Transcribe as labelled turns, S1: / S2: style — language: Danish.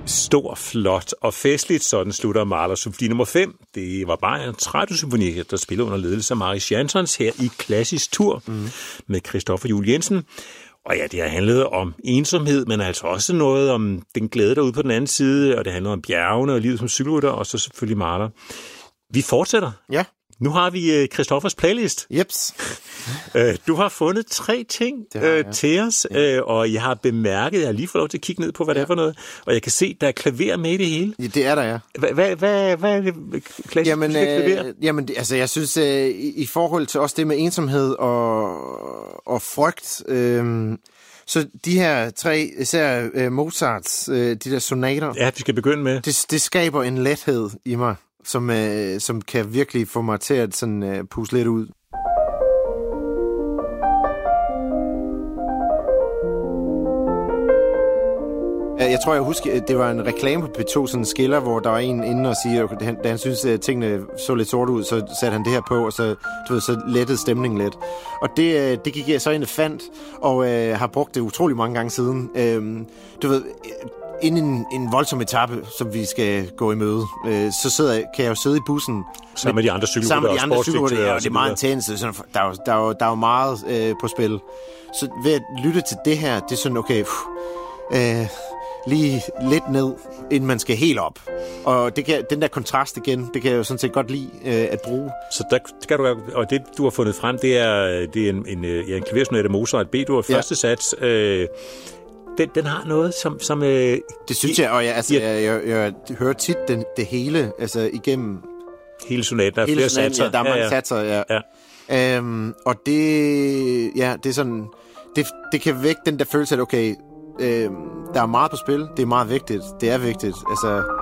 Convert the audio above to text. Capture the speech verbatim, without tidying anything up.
S1: Stor, flot og festligt, sådan slutter Mahler symfoni nummer fem. Det var bare en trætosymfoni, der spiller under ledelse af Marius Jansons her i klassisk tur mm. med Christoffer Juel Jensen. Og ja, det har handlet om ensomhed, men altså også noget om den glæde derude på den anden side, og det handler om bjergene og livet som cykelrytter, og så selvfølgelig Mahler. Vi fortsætter.
S2: Ja.
S1: Nu har vi Christoffers playlist.
S2: Jeps.
S1: Du har fundet tre ting
S2: har jeg.
S1: til os, ja. Og jeg har bemærket, jeg har lige fået lov til at kigge ned på, hvad ja. det er for noget, og jeg kan se, der er klaver med i det hele.
S2: Ja, det er der, ja.
S1: Hvad, hvad, hvad, hvad er det klassisk
S2: jamen,
S1: klaver?
S2: Øh, jamen, altså, jeg synes, øh, i, i forhold til også det med ensomhed og, og frygt, øh, så de her tre, især øh, Mozarts, øh, de der sonater...
S1: Ja, vi skal begynde med.
S2: Det, det skaber en lethed i mig, som, øh, som kan virkelig få mig til at sådan, øh, puste lidt ud. Jeg tror, jeg husker, det var en reklame på P to, sådan en skiller, hvor der var en inde og siger, at han, da han synes, at tingene så lidt sort ud, så satte han det her på, og så, du ved, så lettede stemningen lidt. Og det, det gik jeg så ind og fandt, og øh, har brugt det utrolig mange gange siden. Øh, du ved, inden en, en voldsom etape, som vi skal gå i møde, øh, så sidder, kan jeg jo sidde i bussen.
S1: Sammen med de andre cykelrytter
S2: sammen med de andre
S1: cykelrytter,
S2: ja, og det er meget intens. Der er jo, der er jo, der er jo meget øh, på spil. Så ved at lytte til det her, det er sådan, okay... Øh, lige lidt ned, inden man skal helt op. Og det kan, den der kontrast igen, det kan jeg jo sådan set godt lide øh, at bruge.
S1: Så der skal du, og det du har fundet frem, det er, det er en, en, ja, en klaversonate af Mozart B-dur, ja. første sats. Øh, den, den har noget, som... som øh,
S2: det synes jeg, og jeg, altså, jeg, jeg, jeg, jeg hører tit den, det hele, altså igennem...
S1: Hele sonaten, der er flere
S2: sonaten,
S1: satser.
S2: Ja, der er mange ja, ja. satser, ja. ja. Øhm, og det, ja, det er sådan... Det, det kan vække den der følelse af, okay... Øh, der er meget på spil. Det er meget vigtigt. Det er vigtigt. Altså,